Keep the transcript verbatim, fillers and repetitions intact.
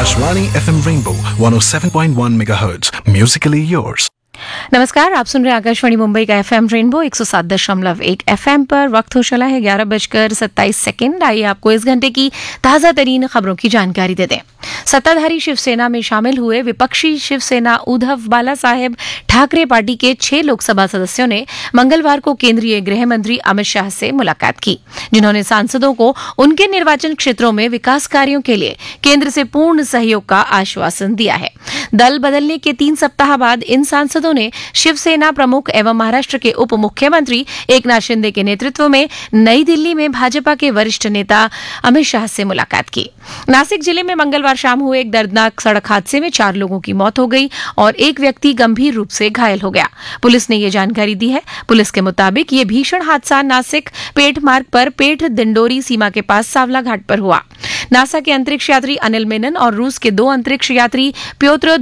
Akashvani F M Rainbow one oh seven point one megahertz. Musically yours. नमस्कार, आप सुन रहे हैं आकाशवाणी मुंबई का एफएम रेनबो एक सौ सात दशमलव एक एफएम पर। वक्त हो चला है ग्यारह बजकर सत्ताईस सेकेंड। आइए आपको इस घंटे की ताजा तरीन खबरों की जानकारी दे दें। सत्ताधारी शिवसेना में शामिल हुए विपक्षी शिवसेना उद्धव बाला साहेब ठाकरे पार्टी के छह लोकसभा सदस्यों ने मंगलवार को केंद्रीय गृह मंत्री अमित शाह से मुलाकात की, जिन्होंने सांसदों को उनके निर्वाचन क्षेत्रों में विकास कार्यों के लिए केंद्र से पूर्ण सहयोग का आश्वासन दिया है। दल बदलने के तीन सप्ताह बाद इन सांसदों ने शिवसेना प्रमुख एवं महाराष्ट्र के उप मुख्यमंत्री एकनाथ शिंदे के नेतृत्व में नई दिल्ली में भाजपा के वरिष्ठ नेता अमित शाह से मुलाकात की। नासिक जिले में मंगलवार शाम हुए एक दर्दनाक सड़क हादसे में चार लोगों की मौत हो गई और एक व्यक्ति गंभीर रूप से घायल हो गया। पुलिस ने यह जानकारी दी है। पुलिस के मुताबिक ये भीषण हादसा नासिक पेठ मार्ग पर पेठ दिंडोरी सीमा के पास सावला घाट पर हुआ। नासा के अंतरिक्ष यात्री अनिल मेनन और रूस के दो अंतरिक्ष यात्री प्योत्र